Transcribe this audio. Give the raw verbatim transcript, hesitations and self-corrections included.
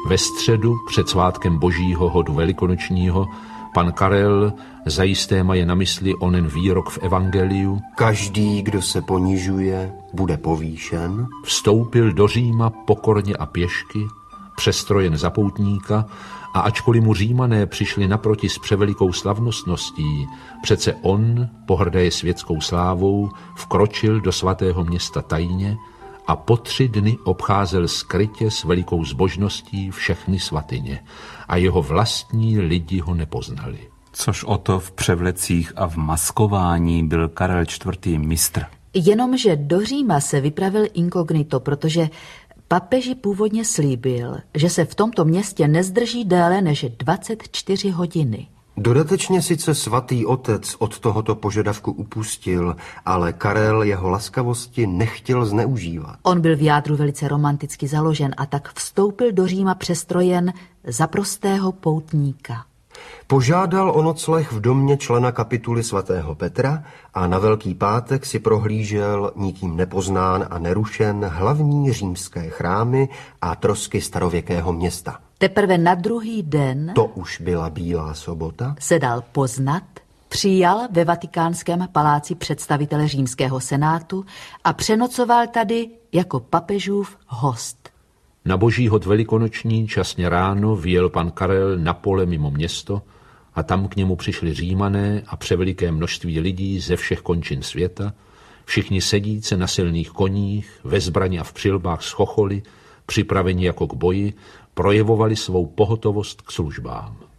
Ve středu před svátkem Božího hodu velikonočního pan Karel zajisté maje na mysli onen výrok v evangeliu: Každý, kdo se ponižuje, bude povýšen. Vstoupil do Říma pokorně a pěšky, přestrojen za poutníka, a ačkoliv mu Římané přišli naproti s převelikou slavnostností, přece on, pohrdaje světskou slávou, vkročil do svatého města tajně a po tři dny obcházel skrytě s velikou zbožností všechny svatyně a jeho vlastní lidi ho nepoznali. Což o to v převlecích a v maskování byl Karel čtvrtý mistr. Jenomže do Říma se vypravil inkognito, protože papeži původně slíbil, že se v tomto městě nezdrží déle než dvacet čtyři hodiny. Dodatečně sice svatý otec od tohoto požadavku upustil, ale Karel jeho laskavosti nechtěl zneužívat. On byl v jádru velice romanticky založen a tak vstoupil do Říma přestrojen za prostého poutníka. Požádal o nocleh v domě člena kapituly svatého Petra a na Velký pátek si prohlížel nikým nepoznán a nerušen hlavní římské chrámy a trosky starověkého města. Teprve na druhý den, to už byla Bílá sobota, se dal poznat, přijal ve Vatikánském paláci představitele římského senátu a přenocoval tady jako papežův host. Na Boží hod velikonoční časně ráno vyjel pan Karel na pole mimo město a tam k němu přišli Římané a převeliké množství lidí ze všech končin světa, všichni sedíce na silných koních, ve zbraně a v přilbách s chocholy, připraveni jako k boji, projevovali svou pohotovost k službám.